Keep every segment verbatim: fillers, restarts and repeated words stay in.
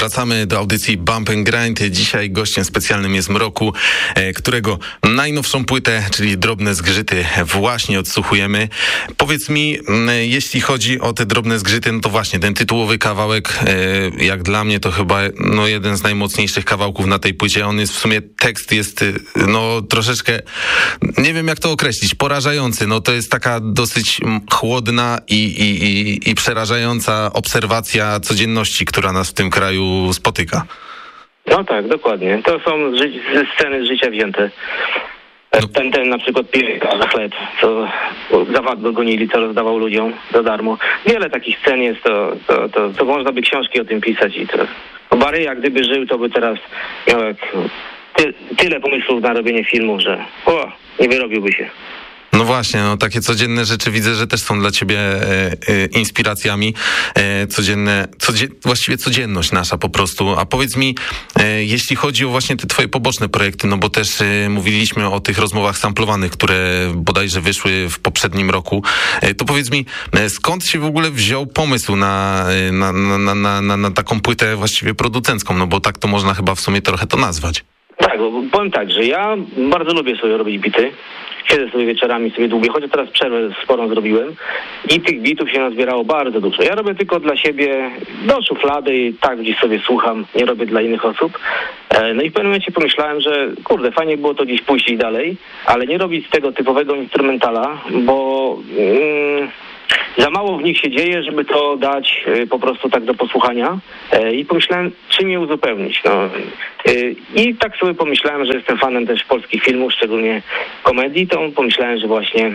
Wracamy do audycji Bump and Grind. Dzisiaj gościem specjalnym jest Mroku, którego najnowszą płytę, czyli Drobne Zgrzyty, właśnie odsłuchujemy. Powiedz mi, jeśli chodzi o te drobne zgrzyty, no to właśnie ten tytułowy kawałek, jak dla mnie to chyba no, jeden z najmocniejszych kawałków na tej płycie. On jest w sumie, tekst jest no troszeczkę, nie wiem jak to określić, porażający. No to jest taka dosyć chłodna i, i, i, i przerażająca obserwacja codzienności, która nas w tym kraju spotyka. No tak, dokładnie. To są ży- sceny z życia wzięte. No. Ten, ten na przykład pieka za chleb, co zawad go gonili, co rozdawał ludziom za darmo. Wiele takich scen jest, to, to, to, to można by książki o tym pisać. I to, o Baryja, gdyby żył, to by teraz miał jak ty, tyle pomysłów na robienie filmów, że o, nie wyrobiłby się. No właśnie, no takie codzienne rzeczy widzę, że też są dla ciebie e, e, inspiracjami. E, codzienne, codzie, właściwie codzienność nasza po prostu. A powiedz mi, e, jeśli chodzi o właśnie te twoje poboczne projekty, no bo też e, mówiliśmy o tych rozmowach samplowanych, które bodajże wyszły w poprzednim roku, e, to powiedz mi, e, skąd się w ogóle wziął pomysł na, na, na, na, na, na taką płytę właściwie producencką, no bo tak to można chyba w sumie trochę to nazwać. Tak, bo powiem tak, że ja bardzo lubię sobie robić bity. Siedzę sobie wieczorami, sobie długie, chociaż teraz przerwę sporą zrobiłem i tych bitów się nazbierało bardzo dużo. Ja robię tylko dla siebie, do szuflady i tak gdzieś sobie słucham, nie robię dla innych osób. No i w pewnym momencie pomyślałem, że kurde, fajnie było to gdzieś pójść i dalej, ale nie robić z tego typowego instrumentala, bo mm, za mało w nich się dzieje, żeby to dać y, po prostu tak do posłuchania y, i pomyślałem, czym je uzupełnić. No. Y, I tak sobie pomyślałem, że jestem fanem też polskich filmów, szczególnie komedii, to pomyślałem, że właśnie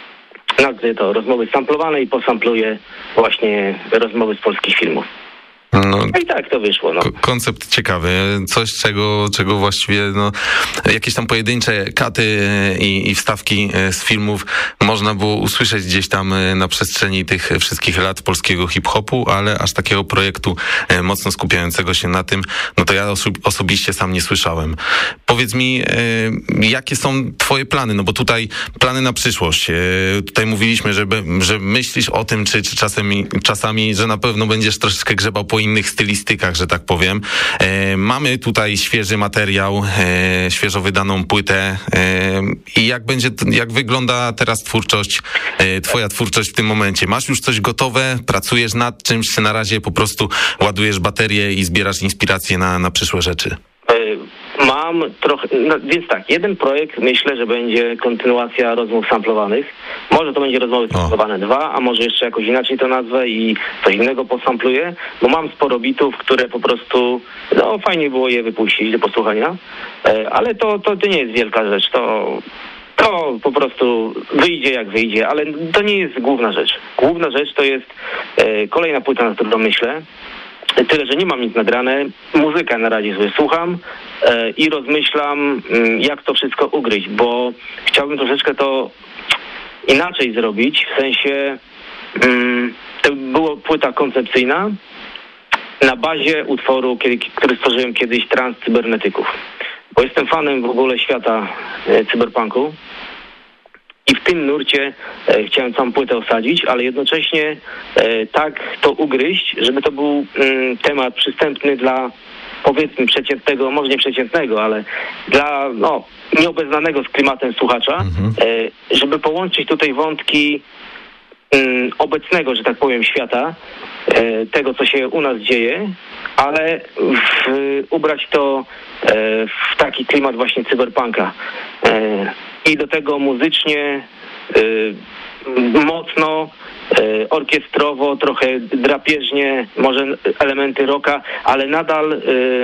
nagle to rozmowy samplowane i posampluję właśnie rozmowy z polskich filmów. No, no i tak to wyszło. No. Koncept ciekawy. Coś, czego, czego właściwie no, jakieś tam pojedyncze katy i, i wstawki z filmów można było usłyszeć gdzieś tam na przestrzeni tych wszystkich lat polskiego hip-hopu, ale aż takiego projektu mocno skupiającego się na tym, no to ja oso- osobiście sam nie słyszałem. Powiedz mi, jakie są twoje plany? No bo tutaj plany na przyszłość. Tutaj mówiliśmy, że, że myślisz o tym, czy, czy czasami, czasami, że na pewno będziesz troszeczkę grzebał po innych stylistykach, że tak powiem. E, mamy tutaj świeży materiał, e, świeżo wydaną płytę e, i jak będzie, jak wygląda teraz twórczość, e, twoja twórczość w tym momencie? Masz już coś gotowe? Pracujesz nad czymś, czy na razie po prostu ładujesz baterię i zbierasz inspiracje na, na przyszłe rzeczy? Mam trochę, no, więc tak, jeden projekt myślę, że będzie kontynuacja rozmów samplowanych. Może to będzie rozmowy samplowane dwa, a może jeszcze jakoś inaczej to nazwę i coś innego posampluję, bo mam sporo bitów, które po prostu, no fajnie było je wypuścić do posłuchania, ale to, to, to nie jest wielka rzecz, to... To po prostu wyjdzie jak wyjdzie, ale to nie jest główna rzecz. Główna rzecz to jest e, kolejna płyta, na którą myślę. Tyle, że nie mam nic nagrane. Muzykę na razie sobie słucham e, i rozmyślam, m, jak to wszystko ugryźć, bo chciałbym troszeczkę to inaczej zrobić. W sensie m, to była płyta koncepcyjna na bazie utworu, kiedy, który stworzyłem kiedyś, Trans Cybernetyków. Bo jestem fanem w ogóle świata e, cyberpunku i w tym nurcie e, chciałem całą płytę osadzić, ale jednocześnie e, tak to ugryźć, żeby to był mm, temat przystępny dla, powiedzmy, przeciętnego, może nie przeciętnego, ale dla no, nieobeznanego z klimatem słuchacza, mhm. e, żeby połączyć tutaj wątki mm, obecnego, że tak powiem, świata, e, tego, co się u nas dzieje, ale w, ubrać to e, w taki klimat właśnie cyberpunka. E, I do tego muzycznie e, mocno, e, orkiestrowo, trochę drapieżnie, może elementy rocka, ale nadal e,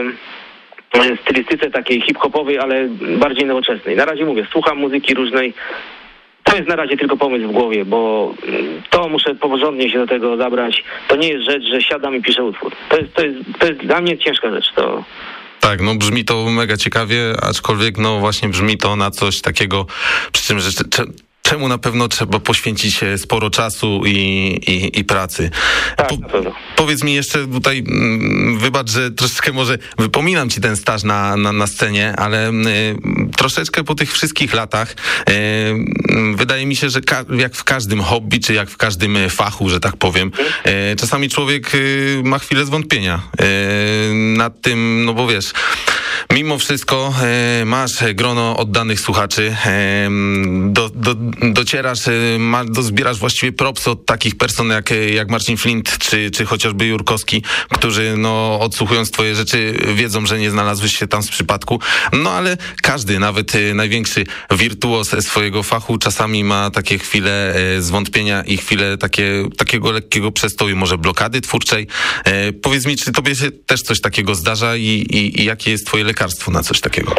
w stylistyce takiej hip-hopowej, ale bardziej nowoczesnej. Na razie mówię, słucham muzyki różnej. To jest na razie tylko pomysł w głowie, bo to muszę porządnie się do tego zabrać. To nie jest rzecz, że siadam i piszę utwór. To jest, to jest, to jest dla mnie ciężka rzecz. To... Tak, no brzmi to mega ciekawie, aczkolwiek no właśnie brzmi to na coś takiego, przy czym że czemu na pewno trzeba poświęcić sporo czasu i, i, i pracy. Tak, po, na pewno. Powiedz mi jeszcze tutaj, wybacz, że troszeczkę może wypominam ci ten staż na, na, na scenie, ale y, troszeczkę po tych wszystkich latach y, wydaje mi się, że ka- jak w każdym hobby, czy jak w każdym fachu, że tak powiem, y, czasami człowiek y, ma chwilę zwątpienia y, nad tym, no bo wiesz, mimo wszystko e, masz grono oddanych słuchaczy, e, do, do, docierasz, e, ma, do, zbierasz właściwie propsy od takich person jak, jak Marcin Flint, czy, czy chociażby Jurkowski, którzy no, odsłuchując twoje rzeczy wiedzą, że nie znalazłeś się tam z przypadku. No ale każdy, nawet e, największy wirtuoz swojego fachu czasami ma takie chwile e, zwątpienia i chwile takie, takiego lekkiego przestoju, może blokady twórczej. E, powiedz mi, czy tobie się też coś takiego zdarza i, i, i jakie jest twoje lekarstwo na coś takiego?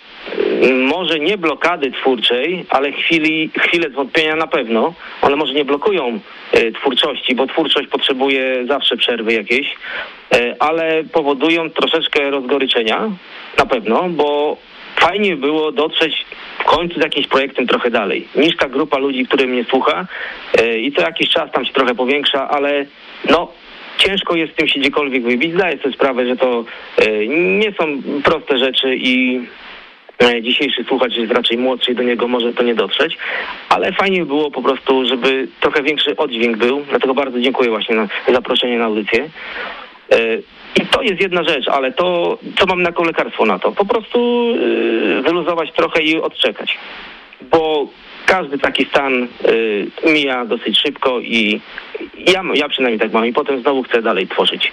E, może nie blokady twórczej, ale chwili, chwile zwątpienia na pewno. One może nie blokują e, twórczości, bo twórczość potrzebuje zawsze przerwy jakiejś, e, ale powodują troszeczkę rozgoryczenia na pewno, bo fajnie było dotrzeć w końcu z jakimś projektem trochę dalej, niż ta grupa ludzi, który mnie słucha e, i co jakiś czas tam się trochę powiększa, ale no ciężko jest tym się gdziekolwiek wybić. Zdaję sobie sprawę, że to e, nie są proste rzeczy i e, dzisiejszy słuchacz jest raczej młodszy i do niego może to nie dotrzeć, ale fajnie było po prostu, żeby trochę większy oddźwięk był, dlatego bardzo dziękuję właśnie za zaproszenie na audycję. E, I to jest jedna rzecz, ale to, co mam jako lekarstwo na to? Po prostu e, wyluzować trochę i odczekać, bo każdy taki stan y, mija dosyć szybko i ja, ja przynajmniej tak mam i potem znowu chcę dalej tworzyć.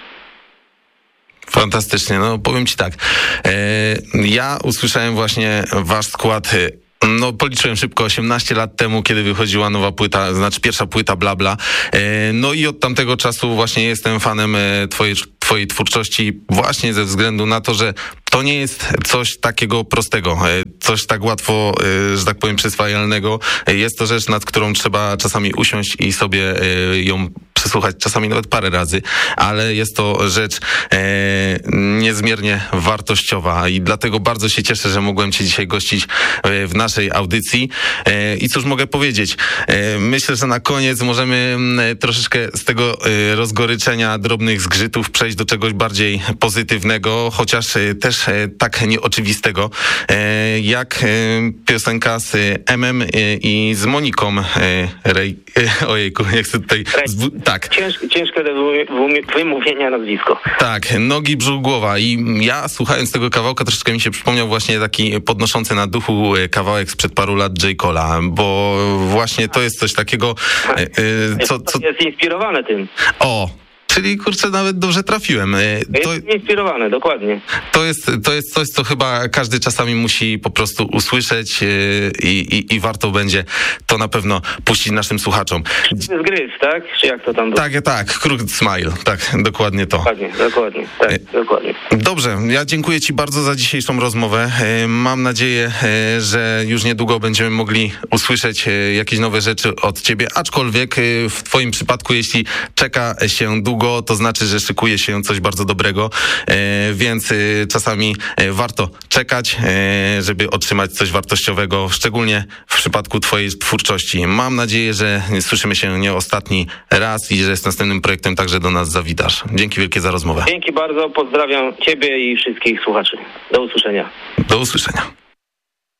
Fantastycznie, no powiem ci tak, e, ja usłyszałem właśnie wasz skład, no policzyłem szybko, osiemnaście lat temu, kiedy wychodziła nowa płyta, znaczy pierwsza płyta Bla Bla, e, no i od tamtego czasu właśnie jestem fanem e, twojej, twojej twórczości właśnie ze względu na to, że to nie jest coś takiego prostego, coś tak łatwo, że tak powiem, przyswajalnego. Jest to rzecz, nad którą trzeba czasami usiąść i sobie ją przesłuchać, czasami nawet parę razy, ale jest to rzecz e, niezmiernie wartościowa i dlatego bardzo się cieszę, że mogłem cię dzisiaj gościć w naszej audycji. E, I cóż mogę powiedzieć? E, myślę, że na koniec możemy troszeczkę z tego rozgoryczenia, drobnych zgrzytów przejść do czegoś bardziej pozytywnego, chociaż też tak nieoczywistego, jak piosenka z Emem i z Moniką Rej... Ojejku, jak chcę tutaj... Zbu... Tak. Ciężkie, ciężkie do wymówienia nazwisko. Tak, Nogi, brzuch, głowa. I ja słuchając tego kawałka troszeczkę mi się przypomniał właśnie taki podnoszący na duchu kawałek sprzed paru lat J. Cola, bo właśnie to jest coś takiego, co... co... Jest inspirowane tym. O! Czyli, kurczę, nawet dobrze trafiłem. To jest inspirowane, dokładnie. To jest, to jest coś, co chyba każdy czasami musi po prostu usłyszeć i, i, i warto będzie to na pewno puścić naszym słuchaczom. Zgryz, tak? Czy jak to tam było? Tak, tak, Crooked Smile, tak, dokładnie to. Dokładnie, dokładnie, tak, dokładnie. Dobrze, ja dziękuję ci bardzo za dzisiejszą rozmowę. Mam nadzieję, że już niedługo będziemy mogli usłyszeć jakieś nowe rzeczy od ciebie, aczkolwiek w twoim przypadku, jeśli czeka się długo, to znaczy, że szykuje się coś bardzo dobrego, e, więc e, czasami e, warto czekać, e, żeby otrzymać coś wartościowego, szczególnie w przypadku twojej twórczości. Mam nadzieję, że słyszymy się nie ostatni raz i że z następnym projektem także do nas zawitasz. Dzięki wielkie za rozmowę. Dzięki bardzo, pozdrawiam ciebie i wszystkich słuchaczy. Do usłyszenia. Do usłyszenia.